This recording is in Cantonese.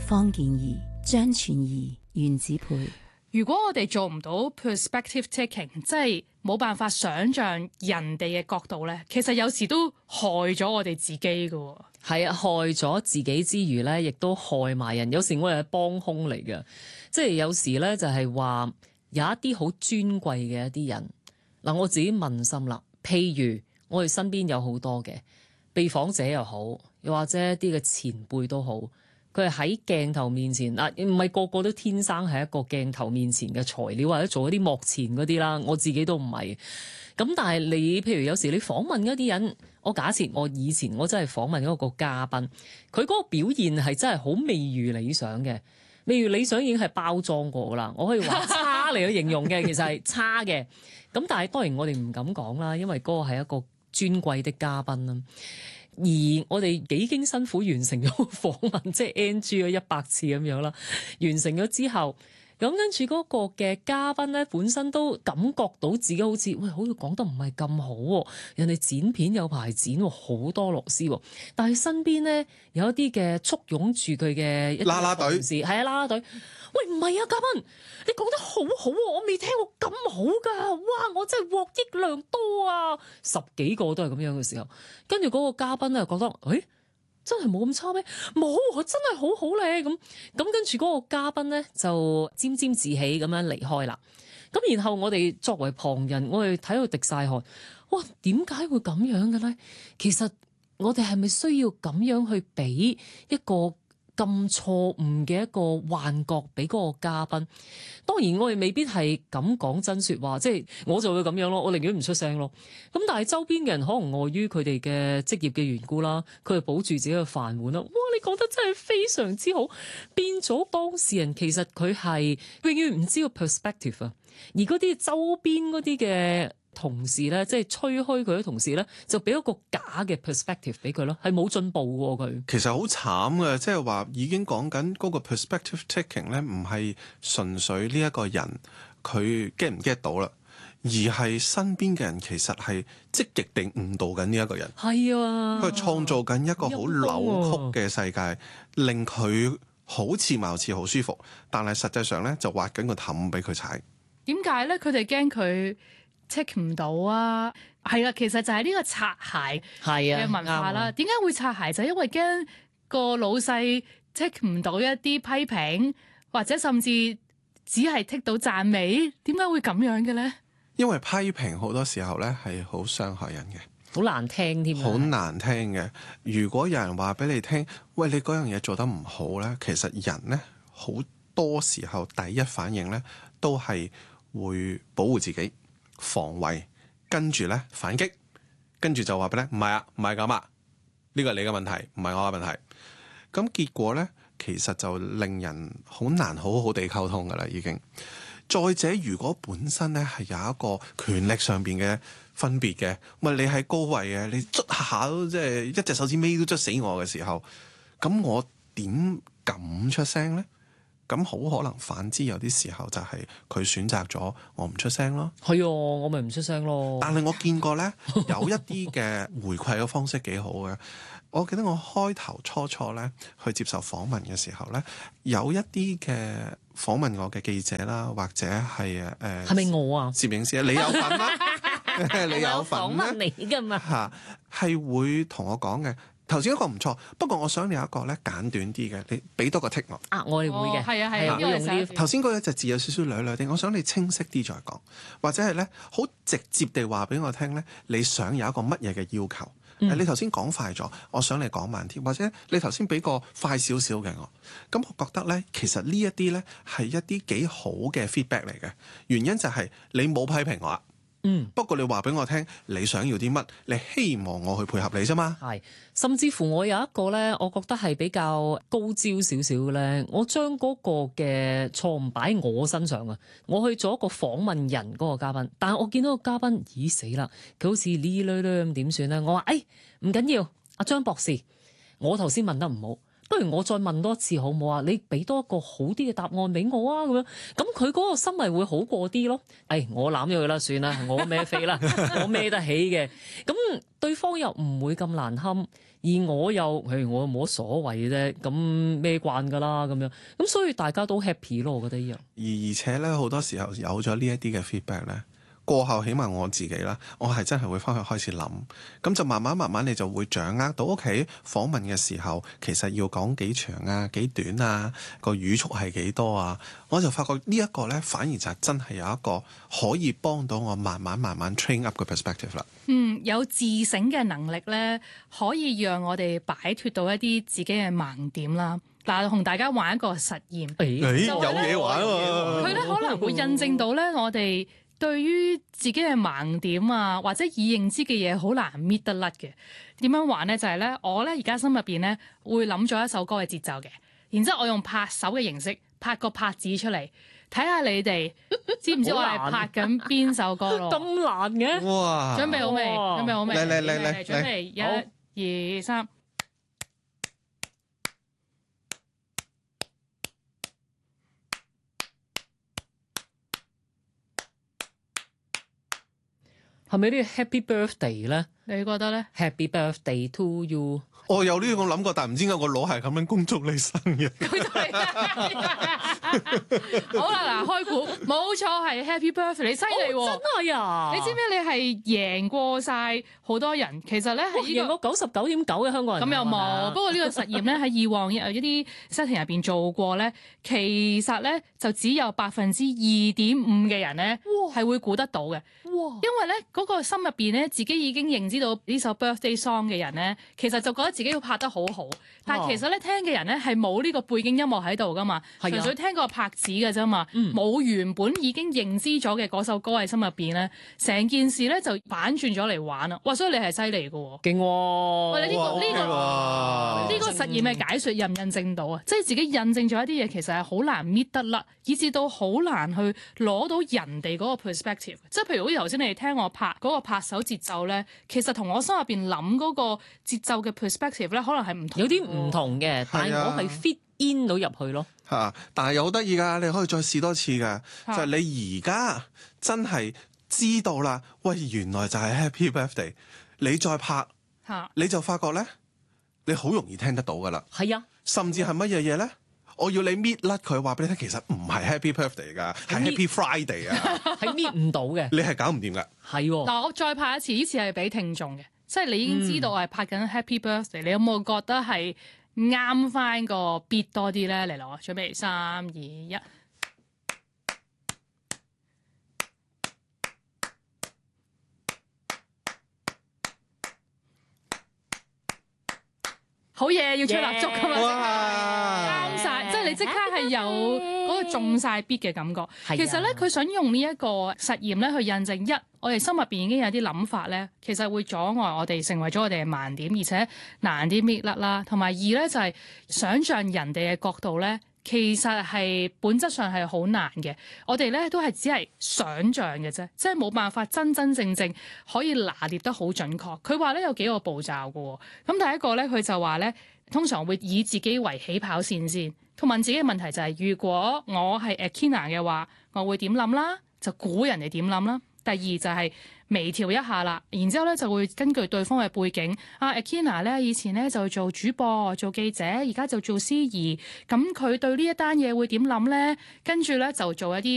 方健儀、張傳儀、袁子培。 如果我哋做唔到 perspective taking， 即係冇辦法想像人哋嘅角度咧，其實有時都害咗我哋自己㗎喎。 係啊，害咗自己之餘咧，亦都害埋人。有時我哋係幫兇嚟嘅，即係有時咧就係話有一啲好尊貴嘅一啲人嗱，我自己問心啦。譬如我哋身邊有好多嘅被訪者又好，又或者一啲嘅前輩都好。佢係喺鏡頭面前嗱，唔係個個都天生係一個鏡頭面前嘅材料，或者做一啲幕前嗰啲啦。我自己都唔係。咁但係你譬如有時你訪問一啲人，我假設我以前我真係訪問嗰個嘉賓，佢嗰個表現係真係好未如理想嘅，未如理想已經係包裝過噶啦。我可以話差嚟去形容嘅，其實係差嘅。咁但係當然我哋唔敢講啦，因為嗰個係一個尊貴的嘉賓啦。而我哋幾經辛苦完成咗訪問，即係 NG 咗100次咁樣啦。完成咗之後，咁跟住嗰個嘅嘉賓咧，本身都感覺到自己好似好似講得唔係咁好喎。人哋剪片有排剪喎，好多螺絲喎。但係身邊咧有一啲嘅簇擁住佢嘅一啲同事，係啊，啦啦隊。喂，唔係啊，嘉賓，你講得好好喎，我未聽過咁好㗎，哇！我真係獲益良多啊！10幾個都係咁樣嘅時候，跟住嗰個嘉賓咧覺得，真係冇咁差咩？冇，真係好好咧咁。跟住嗰個嘉賓咧就沾沾自喜咁樣離開啦。咁然後我哋作為旁人，我哋睇到滴晒汗，哇！點解會咁樣嘅咧？其實我哋係咪需要咁樣去俾一個咁錯誤嘅一個幻覺俾嗰個嘉賓？當然我哋未必係咁講真説話，即係我就會咁樣咯，我寧願唔出聲咯。咁但係周邊嘅人可能礙於佢哋嘅職業嘅緣故啦，佢係保住自己嘅飯碗啦。哇！你講得真係非常之好，變咗當事人其實佢係永遠唔知個 perspective 啊，而嗰啲周邊嗰啲嘅同事咧，即係吹噓佢啲同事咧，就俾一個假嘅 perspective 俾佢咯，係冇進步喎佢。 其實好慘嘅，即係話已經講緊嗰個 perspective taking 咧，唔係純粹呢一個人佢 get 唔 get 到啦，而係身邊嘅人其實係積極地誤導緊呢一個人。 係啊， 佢創造緊一個好扭曲嘅世界，令佢好似貌似好舒服，但係實際上咧就挖緊個氹俾佢踩。 點解咧？佢哋驚佢 take 唔到啊？係啦，其實就係呢個擦鞋嘅文化啦。點解會擦鞋？就係因為驚個老細 take 唔到一啲批評，或者甚至只係 take 到讚美。點解會咁樣嘅咧？ 因為批評好多時候咧係好傷害人嘅， 好難聽添， 好難聽嘅。如果有人話俾你聽，喂，你嗰樣嘢做得唔好咧，其實人咧好多時候第一反應咧都係會保護自己、防衛，跟住咧反擊，跟住就話俾你，唔係啊，唔係咁啊，呢個係你嘅問題，唔係我嘅問題。咁結果咧，其實就令人好難好好地溝通噶啦，已經。再者，如果本身咧係有一個權力上邊嘅分別嘅，你係高位嘅，你捽下都即係一隻手指尾都捽死我嘅時候，咁我點敢出聲咧？咁好可能反之，有啲時候就係佢選擇咗我唔出聲咯。 係啊，我咪唔出聲咯。 但係我見過咧，有一啲嘅回饋嘅方式幾好嘅。我記得我開頭初咧去接受訪問嘅時候咧，有一啲嘅訪問我嘅記者啦，或者係係咪我啊？ 攝影師你有份啦，你有份訪問你㗎嘛？ 嚇，係會同我講嘅。頭先一個唔錯，不過我想你有一個咧簡短啲嘅，你俾多個 tick 我。 我哋會嘅， 係啊係啊， 會用啲頭先嗰一隻字有少少略略啲，我想你清晰啲再講，或者係咧好直接地話俾我聽咧，你想有一個乜嘢嘅要求？你頭先講快咗，我想你講慢啲，或者你頭先俾個快少少嘅我，咁我覺得咧，其實呢一啲咧係一啲幾好嘅 feedback 嚟嘅，原因就係你冇批評我。不過你話俾我聽，你想要啲乜？你希望我去配合你啫嘛？ 係，甚至乎我有一個咧，我覺得係比較高招少少嘅咧，我將嗰個嘅錯誤擺喺我身上啊！我去做一個訪問人嗰個嘉賓，但係我見到個嘉賓，咦死啦！佢好似呢咁點算咧？我話唔緊要，阿張博士，我頭先問得唔好。 不如我再問多一次好唔好啊？你俾多一個好啲嘅答案俾我啊，咁樣咁佢嗰個心咪會好過啲咯。我攬咗佢啦，算啦，我孭飛啦，我孭得起嘅。咁對方又唔會咁難堪，而我又我冇乜所謂啫，咁孭慣噶啦，咁樣咁所以大家都 happy 咯，我覺得呢樣。 而且咧好多時候有咗呢一啲嘅 feedback 咧。過後，起碼我自己啦，我係真係會翻去開始諗，咁就慢慢你就會掌握到屋企訪問嘅時候，其實要講幾長啊、幾短啊，個語速係幾多啊，我就發覺呢一個咧，反而就係真係有一個可以幫到我慢慢 train up 嘅 perspective 啦。 有自省嘅能力咧，可以讓我哋擺脫到一啲自己嘅盲點啦。嗱，同大家玩一個實驗， 有嘢玩喎。 佢咧可能會印證到咧，我哋對於自己嘅盲點啊，或者已認知嘅嘢好難搣得甩嘅。點樣玩咧？就係咧，我咧而家心入邊咧會諗咗一首歌嘅節奏嘅，然之後我用拍手嘅形式拍個拍子出嚟，睇下你哋知唔知我係拍緊邊首歌咯？ 咁難嘅？ 哇！ 準備好未？準備好未？ 嚟！ 準備1、2、3。 係咪呢個 Happy Birthday 咧？ 你覺得咧 ？Happy Birthday to you。 我有呢個諗過，但係唔知點解個腦係咁樣恭祝你生日。 好啦，嗱，開估冇錯係 Happy Birthday， 你犀利喎！ 真係啊！ 你知唔知你係贏過晒好多人？其實咧係贏過99.9嘅香港人。 咁又冇。不過呢個實驗咧喺以往一啲 setting 入邊做過咧，其實咧就只有2.5%嘅人咧係會估得到嘅。因為咧嗰個心入邊咧自己已經認知到呢首 birthday song 嘅人咧，其實就覺得自己要拍得好好，但係其實咧聽嘅人咧係冇呢個背景音樂喺度噶嘛，純粹聽個拍子嘅啫嘛，冇原本已經認知咗嘅嗰首歌喺心入邊咧，成件事咧就反轉咗嚟玩啦！哇，所以你係犀利噶喎， 勁喎！ 喂，你呢個實驗嘅解說印唔印證到啊？即係自己印證咗一啲嘢，其實係好難搣得甩，以至到好難去攞到人哋嗰個 perspective。即係譬如好似頭先你哋聽我拍嗰個拍手節奏咧，其實同我心入邊諗嗰個節奏嘅 perspective 咧，可能係唔同， 有啲唔同嘅，但係我係 fit in 到入去咯。 嚇！但係又好得意㗎，你可以再試多次㗎，就係你而家真係知道啦。喂，原來就係 Happy Birthday， 你再拍，你就發覺咧，你好容易聽得到㗎啦。 係啊， 甚至係乜嘢嘢咧？我要你搣甩佢，話俾你聽，其實唔係 Happy Birthday 㗎，係 Happy Friday 啊， 係搣唔到嘅， 你係搞唔掂㗎。 係喎。 嗱，我再拍一次，呢次係俾聽眾嘅，即係你已經知道我係拍緊 Happy Birthday，你有冇覺得係啱翻個 beat 多啲咧？嚟攞，準備3、2、1。好嘢，要吹蠟燭㗎嘛！啱晒，即係你即刻係有嗰個中晒 beat 嘅感覺。其實咧，佢想用呢一個實驗咧去印證一，我哋心入邊已經有啲諗法咧，其實會阻礙我哋成為咗我哋嘅盲點，而且難啲搣甩啦。同埋2咧就係想像人哋嘅角度咧，其實係本質上係好難嘅。我哋咧都係只係想像嘅啫，即係冇辦法真真正正可以拿捏得好準確。佢話咧有幾個步驟嘅喎。咁第一個咧，佢就話咧，通常會以自己為起跑線先，同問自己嘅問題就係：如果我係 Akina 嘅話，我會點諗啦？就估人哋點諗啦。第二就係微調一下啦，然之後咧就會根據對方嘅背景，Akina 咧以前咧就做主播、做記者，而家就做司儀，咁佢對呢一單嘢會點諗咧？跟住咧就做一啲